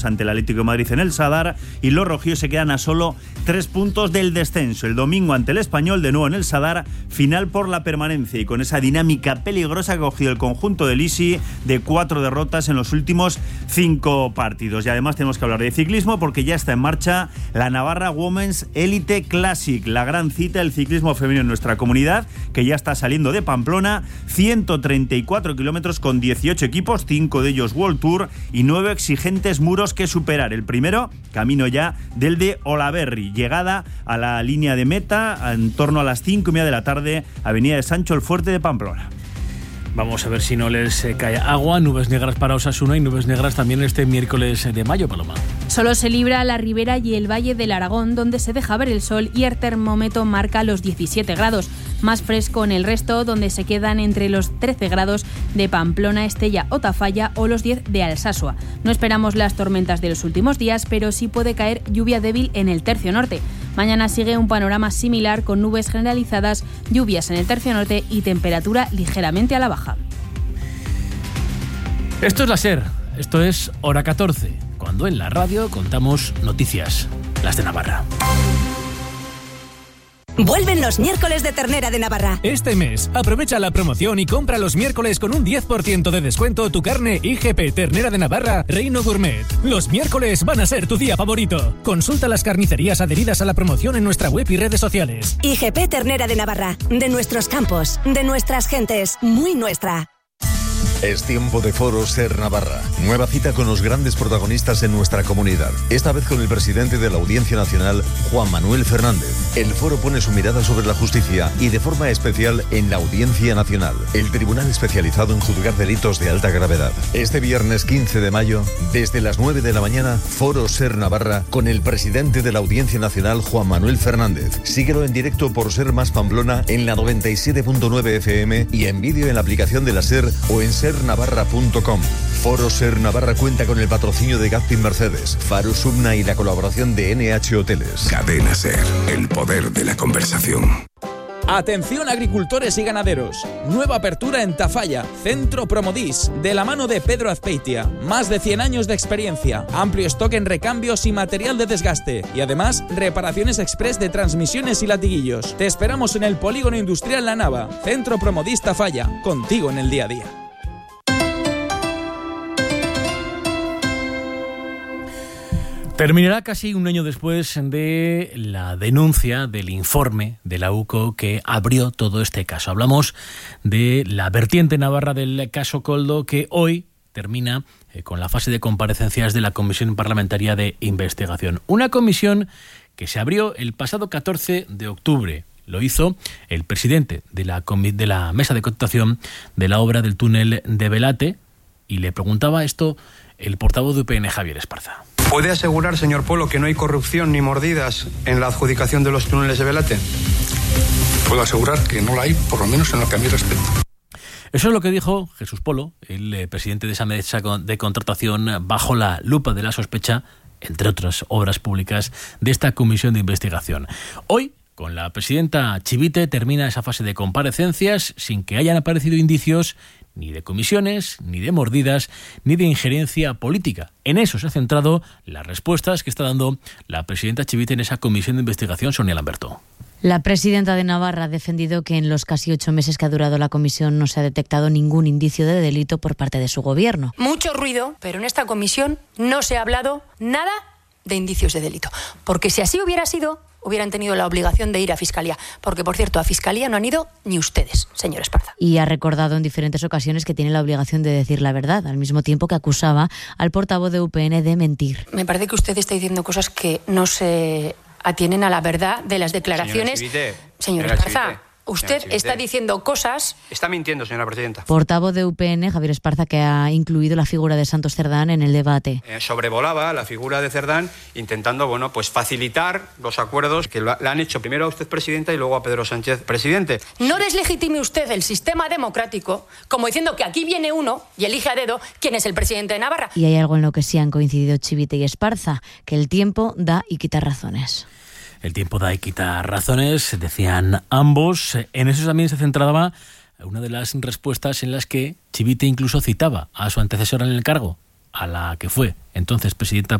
ante el Atlético de Madrid en el Sadar, y los rojillos se quedan a solo 3 puntos del descenso. El domingo ante el Español, de nuevo en el Sadar, final por la permanencia, y con esa dinámica peligrosa que ha cogido el conjunto del Isi de 4 derrotas en los últimos 5 partidos. Y además tenemos que hablar de ciclismo, porque ya está en marcha la Navarra Women's Elite Classic, la gran cita del ciclismo femenino en nuestra comunidad, que ya está saliendo de Pamplona. 134 kilómetros con 18 equipos, 5 de ellos World Tour y 9 exigentes muros que superar. El primero, camino ya del de Olaberri, llegada a la línea de meta en torno a las 5:30 de la tarde, avenida de Sancho el Fuerte de Pamplona. Vamos a ver si no les cae agua. Nubes negras para Osasuna y nubes negras también este miércoles de mayo, Paloma. Solo se libra la ribera y el valle del Aragón, donde se deja ver el sol y el termómetro marca los 17 grados. Más fresco en el resto, donde se quedan entre los 13 grados de Pamplona, Estella o Tafalla, o los 10 de Alsasua. No esperamos las tormentas de los últimos días, pero sí puede caer lluvia débil en el tercio norte. Mañana sigue un panorama similar, con nubes generalizadas, lluvias en el tercio norte y temperatura ligeramente a la baja. Esto es la SER, esto es Hora 14, cuando en la radio contamos noticias, las de Navarra. Vuelven los miércoles de ternera de Navarra. Este mes, aprovecha la promoción y compra los miércoles con un 10% de descuento tu carne IGP Ternera de Navarra Reino Gourmet. Los miércoles van a ser tu día favorito. Consulta las carnicerías adheridas a la promoción en nuestra web y redes sociales. IGP Ternera de Navarra, de nuestros campos, de nuestras gentes, muy nuestra. Es tiempo de Foro Ser Navarra. Nueva cita con los grandes protagonistas en nuestra comunidad. Esta vez con el presidente de la Audiencia Nacional, Juan Manuel Fernández. El foro pone su mirada sobre la justicia y de forma especial en la Audiencia Nacional, el tribunal especializado en juzgar delitos de alta gravedad. Este viernes 15 de mayo, desde las 9 de la mañana, Foro Ser Navarra con el presidente de la Audiencia Nacional, Juan Manuel Fernández. Síguelo en directo por Ser Más Pamplona en la 97.9 FM y en vídeo en la aplicación de la SER o en sernavarra.com. Foro Ser Navarra cuenta con el patrocinio de Gazpin Mercedes, Faro Subna y la colaboración de NH Hoteles. Cadena SER, el poder de la conversación. Atención agricultores y ganaderos, nueva apertura en Tafalla, Centro Promodis, de la mano de Pedro Azpeitia. Más de 100 años de experiencia, amplio stock en recambios y material de desgaste, y además reparaciones express de transmisiones y latiguillos. Te esperamos en el Polígono Industrial La Nava. Centro Promodis Tafalla, contigo en el día a día. Terminará casi un año después de la denuncia del informe de la UCO que abrió todo este caso. Hablamos de la vertiente navarra del caso Koldo, que hoy termina con la fase de comparecencias de la Comisión Parlamentaria de Investigación. Una comisión que se abrió el pasado 14 de octubre. Lo hizo el presidente de la mesa de contratación de la obra del túnel de Belate, y le preguntaba esto el portavoz de UPN, Javier Esparza. ¿Puede asegurar, señor Polo, que no hay corrupción ni mordidas en la adjudicación de los túneles de Belate? Puedo asegurar que no la hay, por lo menos en lo que a mí respecta. Eso es lo que dijo Jesús Polo, el presidente de esa mesa de contratación, bajo la lupa de la sospecha, entre otras obras públicas, de esta comisión de investigación. Hoy, con la presidenta Chivite, termina esa fase de comparecencias sin que hayan aparecido indicios ni de comisiones, ni de mordidas, ni de injerencia política. En eso se ha centrado las respuestas que está dando la presidenta Chivite en esa comisión de investigación, Sonia Lamberto. La presidenta de Navarra ha defendido que en los casi 8 meses que ha durado la comisión no se ha detectado ningún indicio de delito por parte de su gobierno. Mucho ruido, pero en esta comisión no se ha hablado nada de indicios de delito. Porque si así hubiera sido, hubieran tenido la obligación de ir a Fiscalía. Porque, por cierto, a Fiscalía no han ido ni ustedes, señor Esparza. Y ha recordado en diferentes ocasiones que tiene la obligación de decir la verdad, al mismo tiempo que acusaba al portavoz de UPN de mentir. Me parece que usted está diciendo cosas que no se atienen a la verdad de las declaraciones. Señor Esparza, usted está diciendo cosas... Está mintiendo, señora presidenta. Portavoz de UPN, Javier Esparza, que ha incluido la figura de Santos Cerdán en el debate. Sobrevolaba la figura de Cerdán intentando, pues facilitar los acuerdos que le han hecho primero a usted, presidenta, y luego a Pedro Sánchez, presidente. No deslegitime usted el sistema democrático como diciendo que aquí viene uno y elige a dedo quién es el presidente de Navarra. Y hay algo en lo que sí han coincidido Chivite y Esparza, que el tiempo da y quita razones. El tiempo da y quita razones, decían ambos. En eso también se centraba una de las respuestas en las que Chivite incluso citaba a su antecesora en el cargo, a la que fue entonces presidenta